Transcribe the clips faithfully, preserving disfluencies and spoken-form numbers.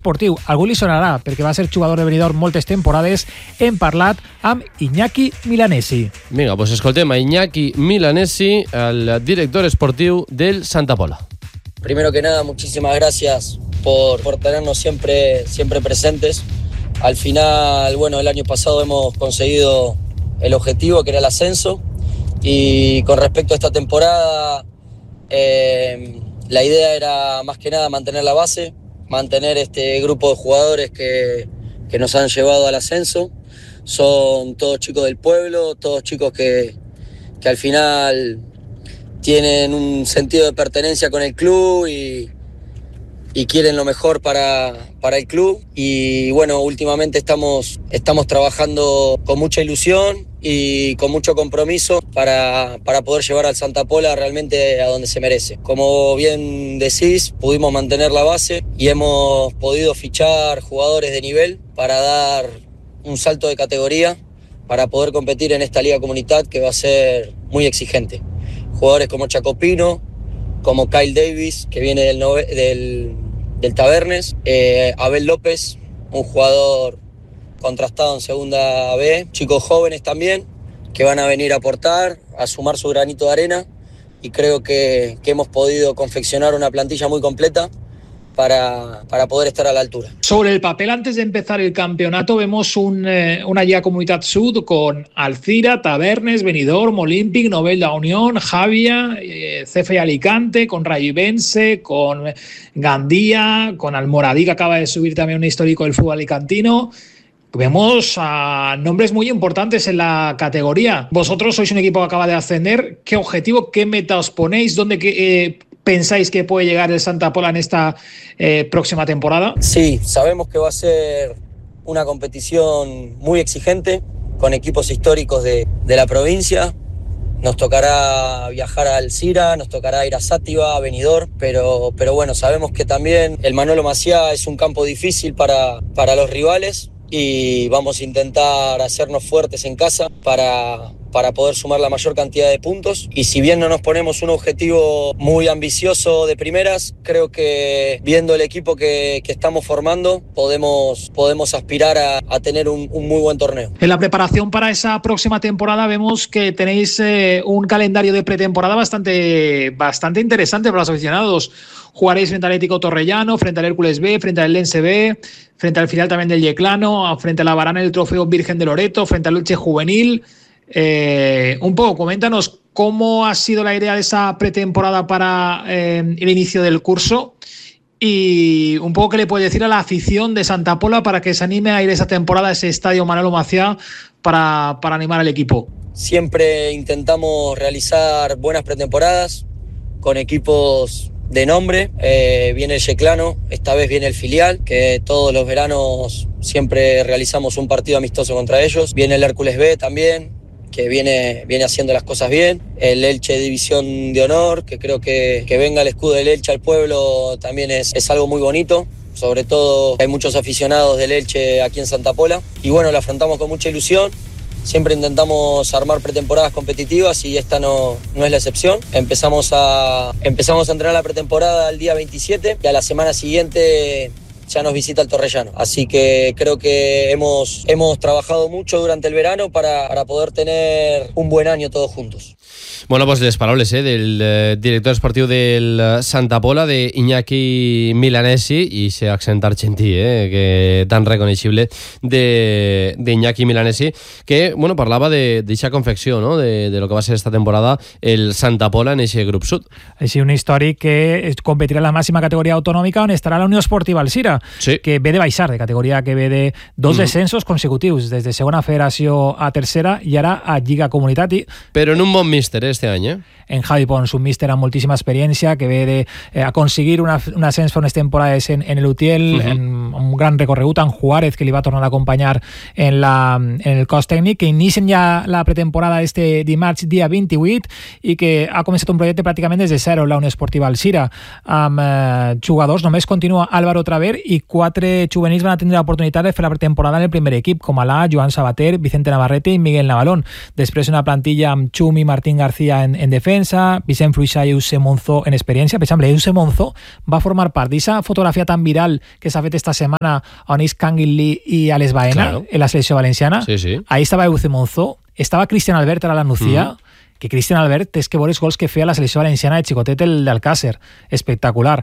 esportiu. Algú li sonarà, perquè va ser jugador de Benidorm moltes temporades. Hem parlat amb Iñaki Milanesi. Vinga, pues escoltem a Iñaki Milanesi, el director esportiu del Santa Pola. Primero que nada, muchísimas gracias por, por tenernos siempre, siempre presentes. Al final, bueno, el año pasado hemos conseguido el objetivo, que era el ascenso, y con respecto a esta temporada, eh, la idea era más que nada mantener la base, mantener este grupo de jugadores que, que nos han llevado al ascenso. Son todos chicos del pueblo, todos chicos que, que al final tienen un sentido de pertenencia con el club y, y quieren lo mejor para, para el club. Y bueno, últimamente estamos, estamos trabajando con mucha ilusión y con mucho compromiso para, para poder llevar al Santa Pola realmente a donde se merece. Como bien decís, pudimos mantener la base y hemos podido fichar jugadores de nivel para dar un salto de categoría, para poder competir en esta Liga Comunidad que va a ser muy exigente. Jugadores como Chacopino, como Kyle Davis, que viene del, nove, del, del Tabernes, eh, Abel López, un jugador contrastado en Segunda B, chicos jóvenes también, que van a venir a aportar, a sumar su granito de arena, y creo que, que hemos podido confeccionar una plantilla muy completa Para, para poder estar a la altura. Sobre el papel, antes de empezar el campeonato, vemos un, eh, una Liga Comunidad Sud con Alcira, Tabernes, Benidorm, Olímpic, Novelda Unión, Javia, eh, C F Alicante, con Rayivense, con Gandía, con Almoradí, que acaba de subir también un histórico del fútbol alicantino. Vemos a nombres muy importantes en la categoría. Vosotros sois un equipo que acaba de ascender. ¿Qué objetivo, qué meta os ponéis? ¿Dónde que, eh, pensáis que puede llegar el Santa Pola en esta eh, próxima temporada? Sí, sabemos que va a ser una competición muy exigente, con equipos históricos de, de la provincia. Nos tocará viajar a Alcira, nos tocará ir a Sátiva, a Benidorm, pero, pero bueno, sabemos que también el Manolo Maciá es un campo difícil para, para los rivales, y vamos a intentar hacernos fuertes en casa para, para poder sumar la mayor cantidad de puntos. Y si bien no nos ponemos un objetivo muy ambicioso de primeras, creo que viendo el equipo que, que estamos formando podemos, podemos aspirar a, a tener un, un muy buen torneo. En la preparación para esa próxima temporada vemos que tenéis eh, un calendario de pretemporada bastante, bastante interesante para los aficionados. Jugaréis frente al Atlético Torrellano, frente al Hércules B, frente al Lense B, frente al final también del Yeclano, frente a la Varana del Trofeo Virgen de Loreto, frente al Elche Juvenil. Eh, un poco, coméntanos cómo ha sido la idea de esa pretemporada para eh, el inicio del curso, y un poco qué le puedes decir a la afición de Santa Pola para que se anime a ir esa temporada a ese estadio Manolo Maciá para, para animar al equipo. Siempre intentamos realizar buenas pretemporadas con equipos de nombre. Eh, viene el Yeclano, esta vez viene el filial, que todos los veranos siempre realizamos un partido amistoso contra ellos. Viene el Hércules B también, que viene, viene haciendo las cosas bien. El Elche División de Honor, que creo que, que venga el escudo del Elche al pueblo también es, es algo muy bonito. Sobre todo hay muchos aficionados del Elche aquí en Santa Pola. Y bueno, lo afrontamos con mucha ilusión. Siempre intentamos armar pretemporadas competitivas y esta no, no es la excepción. Empezamos a, empezamos a entrenar la pretemporada el día veintisiete y a la semana siguiente ya nos visita el Torrellano. Así que creo que hemos, hemos trabajado mucho durante el verano para, para poder tener un buen año todos juntos. Bueno, pues les paraules eh, del eh, director esportiu del Santa Pola, de Iñaki Milanesi, i ese accent argentí eh, que tan reconeixible de, de Iñaki Milanesi, que bueno, parlava d'aquesta confecció, no? de, de lo que va ser esta temporada el Santa Pola en ese grup sud. Així, un històric que competirà en la màxima categoria autonòmica, on estarà la Unió Esportiva Alcira, sí, que ve de baixar de categoria, que ve de dos mm. descensos consecutius, des de segona federació a tercera i ara a Lliga Comunitat. Però en un bon míster este any, eh? En Javi Pons, un míster amb moltíssima experiència, que ve de eh, aconseguir una, un ascens fa unes temporades en, en el Utiel, uh-huh. en, amb gran recorregut, en Juárez, que li va tornar a acompanyar en, la, en el cos tècnic, que inicien ja la pretemporada este dimarts dia vint-i-vuit i que ha començat un projecte pràcticament des de zero, la Unió Esportiva Alzira, amb eh, jugadors. Només continua Álvaro Traver i quatre juvenils van a tindre l'oportunitat de fer la pretemporada en el primer equip, com Alà, Joan Sabater, Vicente Navarrete i Miguel Navalón. Després una plantilla amb Chumi, Martín García en, en defensa, Vicent Fluixà i Euse Monzó en experiència. Per exemple, Euse Monzó va formar part d'aquesta fotografia tan viral que s'ha fet esta setmana on és Kangin Lee i Alex Baena, claro, en la selecció valenciana. Sí, sí. Ahí estava Euse Monzó, estava Cristian Albert a la Nucía, mm. que Cristian Albert és que veure els gols que feia la selecció valenciana de xicotet el d'Alcácer, espectacular.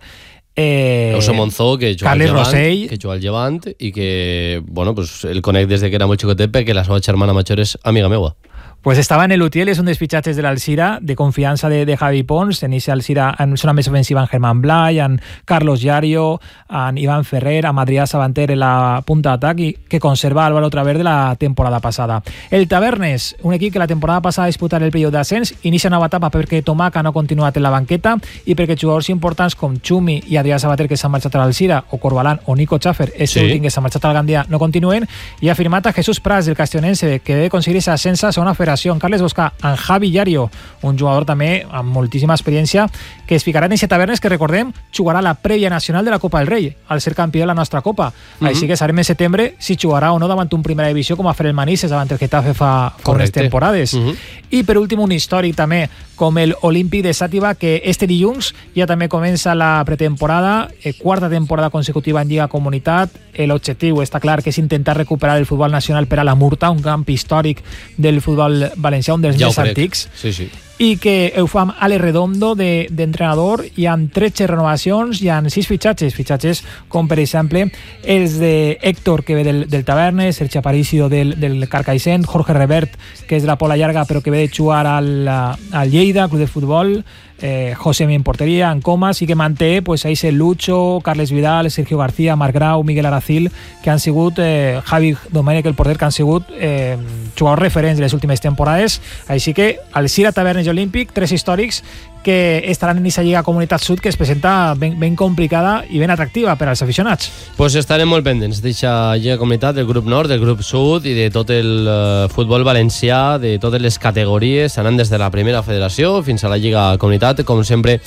Eh, Euse Monzó, que juga Carles al Llevant, Rossell, que juga al Llevant i que, bueno, pues el conec des de que era molt xicotet perquè la seva germana major és amiga meua. Pues estava en el Utiel, és un dels fitxatges de l'Alzira, de confiança de, de Javi Pons. En aquesta Alzira, en zona més ofensiva, en Germán Blay, en Carlos Llario, en Iván Ferrer, en Adrià Sabanter en la punta d'atac, i que conserva Álvaro Traver de la temporada passada. El Tavernes, un equip que la temporada passada va disputar el període d'ascens, inicia nova etapa perquè Tomaca no ha continuat en la banqueta i perquè jugadors importants com Chumi i Adrià Sabater, que s'han marxat a l'Alzira, o Corbalán o Nico Schaffer, este sí. últim que s'ha marxat al Gandia, no continuen, i ha firmat a Jesús Prats, del Castionense, que debe conseguir esa ascensa a segona federació. En Carles Bosca, en Javi Llario, un jugador també amb moltíssima experiència, que es ficarà en aquest Tavernes, que recordem, jugarà la prèvia nacional de la Copa del Rei, al ser campió de la nostra Copa. Mm-hmm. Així que sabrem en setembre si jugarà o no davant un primera divisió, com a fer el Manises davant el Getafe fa, fa unes temporades. Mm-hmm. I per últim, un històric també, com el Olímpic de Xàtiva, que este dilluns ja també comença la pretemporada, eh, quarta temporada consecutiva en Lliga Comunitat. L'objectiu està clar, que és intentar recuperar el futbol nacional per a la Murta, un camp històric del futbol valencià, un dels ja més antics. Sí, sí. I que ho fa amb Ale Redondo d'entrenador, de, i amb tretze renovacions i amb sis fitxatges, fitxatges com per exemple els de Héctor, que ve del, del Tavernes, Sergi Aparicio del, del Carcaixent, Jorge Revert, que és de la Pola Llarga però que ve de jugar al, al Lleida, club de futbol, eh, José en porteria, en Comas, i que manté pues, ahí el Lucho, Carles Vidal, Sergio García, Marc Grau, Miguel Aracil, que han sigut, eh, Javi Domènech, el porter, que han sigut eh, jugadors referents de les últimes temporades. Així que Alzira, Tavernes i Olímpic, tres històrics que estaran en aquesta Lliga Comunitat Sud, que es presenta ben, ben complicada i ben atractiva per als aficionats. Pues estarem molt pendents d'aquesta Lliga Comunitat, del grup nord, del grup sud i de tot el uh, futbol valencià, de totes les categories, anant des de la primera federació fins a la Lliga Comunitat, com sempre,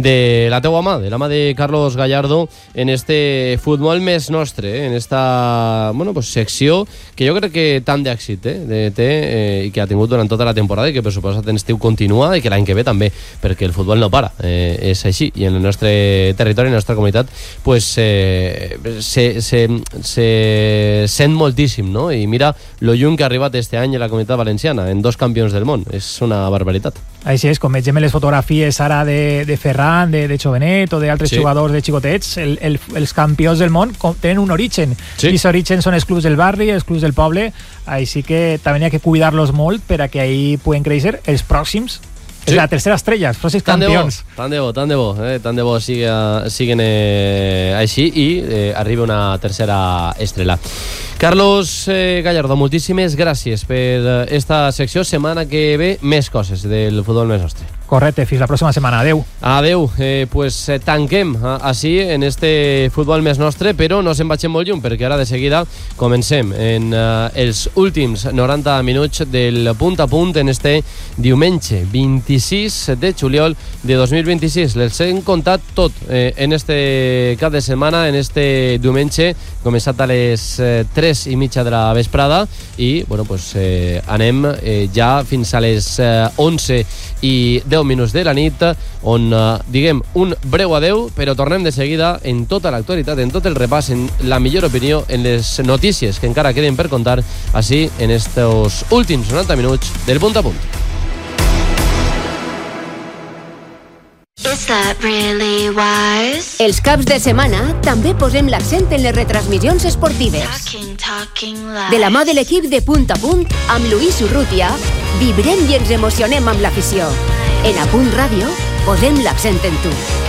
de la teua mà, de la mà de Carlos Gallardo, en este futbol més nostre, eh? en esta bueno, pues, secció que jo crec que tant d'èxit eh? de, té eh, i que ha tingut durant tota la temporada i que per suposat en estiu continua i que l'any que ve també, perquè el futbol no para, eh, és així, i en el nostre territori, en la nostra comunitat, pues eh, se, se, se sent moltíssim, no? I mira lo lluny que ha arribat este any a la comunitat valenciana, en dos campions del món, és una barbaritat. Així és, com vegem les fotografies ara de, de Ferran, de, de Jovenet o d'altres sí. jugadors de xicotets, el, el, els campions del món tenen un origen, sí. i els orígens són els clubs del barri, els clubs del poble, així que també hi ha que cuidar-los molt per a que ahí puguen créixer els pròxims. Sí. És la tercera estrella, els pròxims campions. Tant de bo, tant de bo, eh? tant de bo siga, siguen eh, així i eh, arriba una tercera estrella. Carlos eh, Gallardo, moltíssimes gràcies per esta secció. Setmana que ve més coses del futbol més nostre. Correcte, fins la pròxima setmana. Adeu. Adeu. Eh, pues eh, tanquem així en este futbol més nostre, però no se'n vagin molt lluny, perquè ara de seguida comencem en eh, els últims noranta minuts del punt a punt en este diumenge vint-i-sis de juliol de dos mil vint-i-sis. Les hem contat tot eh, en este cap de setmana, en este diumenge, començat a les eh, tres i mitja de la vesprada i bueno, pues, eh, anem eh, ja fins a les eh, onze i deu minuts de la nit, on eh, diguem un breu adeu, però tornem de seguida en tota l'actualitat, en tot el repàs, en la millor opinió, en les notícies que encara queden per contar, així en estos últims noranta minuts del punt a punt. Is that really wise? Els caps de setmana també posem l'accent en les retransmissions esportives. Talking, talking live. De la mà de l'equip de Punt a Punt, amb Luis Urrutia, vibrem i ens emocionem amb l'afició. En A Punt Ràdio, posem l'accent en tu.